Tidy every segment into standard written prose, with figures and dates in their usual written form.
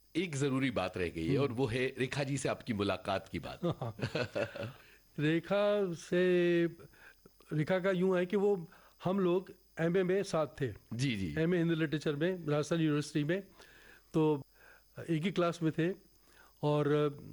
एक जरूरी बात रह गई है और वो है रेखा जी से आपकी मुलाकात की बात। रेखा से, रेखा का यूं है कि वो हम लोग एमए में साथ थे। जी जी। एमए हिंदी लिटरेचर में राजस्थान यूनिवर्सिटी में, तो एक ही क्लास में थे और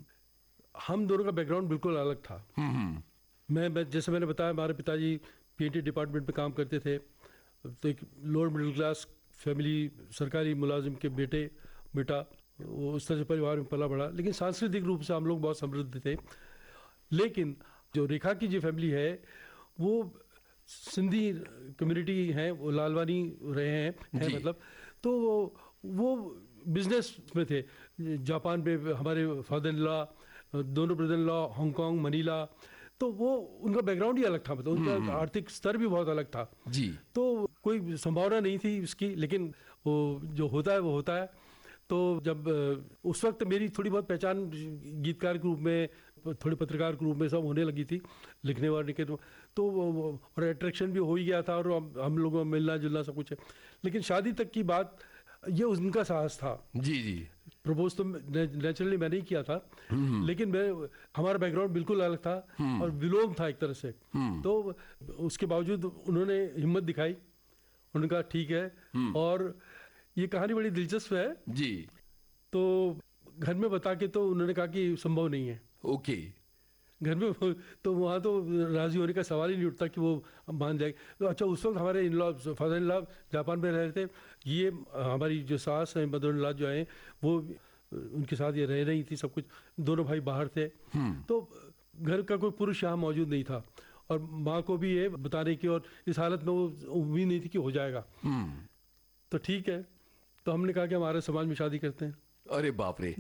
हम दोनों का बैकग्राउंड बिल्कुल अलग था। मैं जैसे मैंने बताया, हमारे पिताजी पीएनटी डिपार्टमेंट में काम करते थे, तो एक लोअर मिडिल क्लास फैमिली, सरकारी मुलाजिम के बेटा, वो उस तरह से परिवार में पला बड़ा, लेकिन सांस्कृतिक रूप से हम लोग बहुत समृद्ध थे। लेकिन जो रेखा की जो फैमिली है वो सिंधी कम्युनिटी है, वो लालवानी रहे हैं मतलब, तो वो बिजनेस में थे। जापान में हमारे फादर इन लॉ, दोनों brother in law Hong Kong, Manila, तो वो उनका बैकग्राउंड ही अलग था, मतलब उनका आर्थिक स्तर भी बहुत अलग था जी। तो कोई संभावना नहीं थी उसकी, लेकिन वो जो होता है वो होता है। तो जब उस वक्त मेरी थोड़ी बहुत पहचान गीतकार के रूप में, थोड़ी पत्रकार के रूप में सब होने लगी थी, लिखने वाले के, तो और अट्रैक्शन भी हो ही गया था और हम लोगों में मिलना जुलना सब कुछ है। लेकिन शादी तक की बात, ये उनका साहस था। जी जी। प्रपोज तो नेचुरली मैंने ही किया था, लेकिन हमारा बैकग्राउंड बिल्कुल अलग था और विलोम था एक तरह से। तो उसके बावजूद उन्होंने हिम्मत दिखाई, उन्होंने कहा ठीक है। और ये कहानी बड़ी दिलचस्प है जी। तो घर में बता के तो उन्होंने कहा कि संभव नहीं है। ओके। घर में तो वहाँ तो राजी होने का सवाल ही नहीं उठता कि वो मान जाएगी। तो अच्छा, उस वक्त हमारे in law, father in law Japan में रह रहे थे, ये हमारी जो सास है, मदर इन लॉ जो है, वो उनके साथ ये रह रही थी, सब कुछ, दोनों भाई बाहर थे। तो घर का कोई पुरुष यहाँ मौजूद नहीं था और माँ को भी ये बताने की, और इस हालत में वो उम्मीद नहीं थी कि हो जाएगा। तो ठीक है, तो हमने कहा कि हमारे समाज में शादी करते हैं। अरे बाप रे।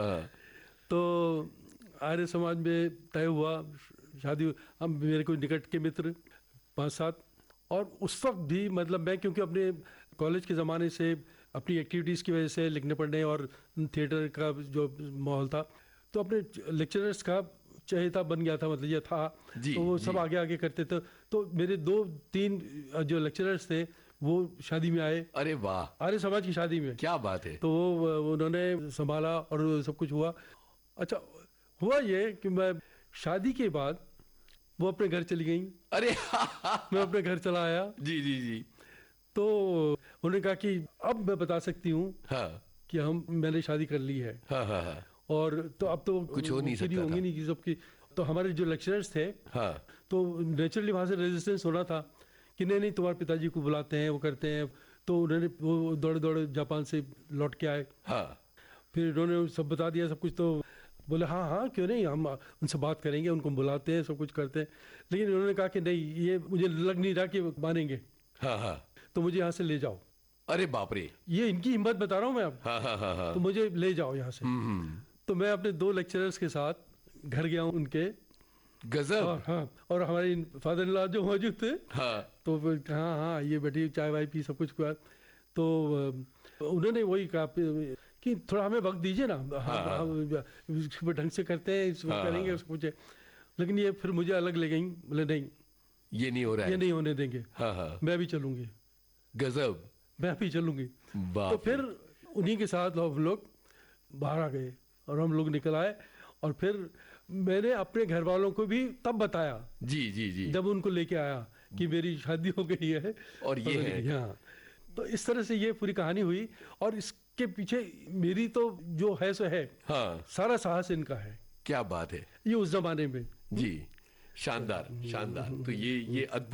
तो आर्य समाज में तय हुआ शादी। हम, मेरे कोई निकट के मित्र 5-7, और उस वक्त भी मतलब मैं, क्योंकि अपने कॉलेज के ज़माने से अपनी एक्टिविटीज़ की वजह से, लिखने पढ़ने और थिएटर का जो माहौल था, तो अपने लेक्चरर्स का चहेता बन गया था, मतलब ये था। तो वो सब आगे आगे करते थे। तो मेरे 2-3 जो लेक्चरर्स थे वो शादी में आए। अरे वाह। आर्य समाज की शादी में। क्या बात है। तो वो उन्होंने संभाला और सब कुछ हुआ। अच्छा, हुआ ये कि मैं शादी के बाद वो अपने घर चली गई। अरे मैं अपने घर चला आया। जी जी जी। तो उन्होंने कहा कि अब मैं बता सकती हूँ कि मैंने शादी कर ली है। और तो अब तो कुछ हो नहीं सकता, होंगी नहीं सबकी। तो हमारे जो लेक्चरर्स थे, तो नेचुरली वहाँ से रेजिस्टेंस होना था कि नहीं तुम्हारे पिताजी को बुलाते हैं, वो करते हैं। तो उन्होंने वो दौड़े दौड़े जापान से लौट के आए। फिर उन्होंने सब बता दिया सब कुछ। तो बोले हाँ क्यों नहीं, हम उनसे बात करेंगे, उनको बुलाते हैं, सब कुछ करते हैं। लेकिन उन्होंने कहा कि नहीं, ये मुझे लग नहीं रहा कि मानेंगे। तो मुझे यहाँ से ले जाओ। अरे बाप रे। ये इनकी हिम्मत बता रहा हूँ मैं अब। तो मुझे ले जाओ यहाँ से। तो मैं अपने 2 लेक्चरर्स के साथ घर गया हूँ उनके। गजब। और हमारे फादर इन लॉ जो मौजूद थे, तो हाँ ये बैठी, चाय वाय पी, सब कुछ हुआ। तो उन्होंने वही कहा कि थोड़ा हमें वक्त दीजिए ना, ढंग से करते हैं, इसको करेंगे, उसको कुछ। लेकिन ये फिर मुझे अलग ले गई, बोले नहीं ये नहीं हो रहा है, ये नहीं होने देंगे। मैं भी चलूंगी। गजब। मैं भी चलूंगी। तो फिर उन्हीं के साथ हम लोग बाहर आ गए और हम लोग निकल आए। और फिर मैंने अपने घर वालों को भी तब बताया, जी जी जी, जब उनको लेके आया कि मेरी शादी हो गई है और ये है। हाँ, तो इस तरह से ये पूरी कहानी हुई। और इसके पीछे मेरी तो जो है सो है, सारा साहस इनका है। क्या बात है। ये उस जमाने में। जी, शानदार शानदार। तो ये अद्भुत